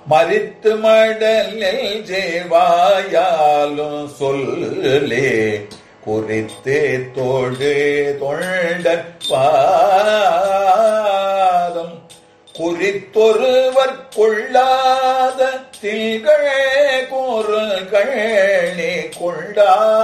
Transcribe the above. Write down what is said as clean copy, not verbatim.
மறித்து மடலில் ஜேவாயாலும் சொல்லே குறித்து தோழு தொண்டன் பாதம் குறித்தொருவர் கொள்ளாத திகழே கூறுகள் நீ கொண்டா